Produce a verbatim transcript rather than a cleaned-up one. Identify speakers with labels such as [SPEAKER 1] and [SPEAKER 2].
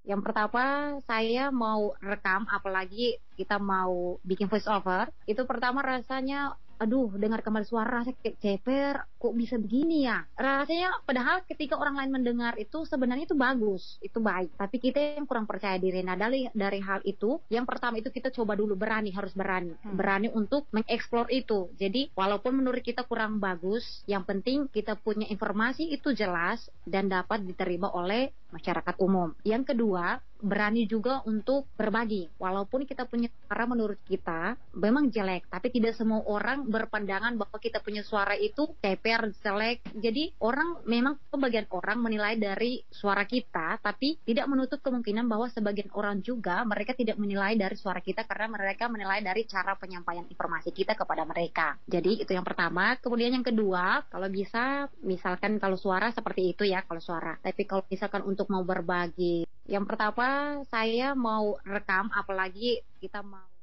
[SPEAKER 1] Yang pertama, saya mau rekam, apalagi kita mau bikin voice over, itu pertama rasanya, aduh, dengar kembali suara saya kayak ceper, kok bisa begini ya? Rasanya, padahal ketika orang lain mendengar itu sebenarnya itu bagus, itu baik. Tapi kita yang kurang percaya diri. Nah, dari, dari hal itu, yang pertama itu kita coba dulu berani, harus berani.
[SPEAKER 2] Hmm.
[SPEAKER 1] Berani untuk mengeksplor itu. Jadi, walaupun menurut kita kurang bagus, yang penting kita punya informasi itu jelas dan dapat diterima oleh masyarakat umum. Yang kedua, berani juga untuk berbagi. Walaupun kita punya suara menurut kita memang jelek, tapi tidak semua orang berpandangan bahwa kita punya suara itu ceper, jelek. Jadi orang memang sebagian orang menilai dari suara kita, tapi tidak menutup kemungkinan bahwa sebagian orang juga mereka tidak menilai dari suara kita karena mereka menilai dari cara penyampaian informasi kita kepada mereka. Jadi itu yang pertama. Kemudian yang kedua, kalau bisa misalkan kalau suara seperti itu ya, kalau suara. Tapi kalau misalkan untuk mau berbagi, yang pertama saya mau rekam, apalagi kita mau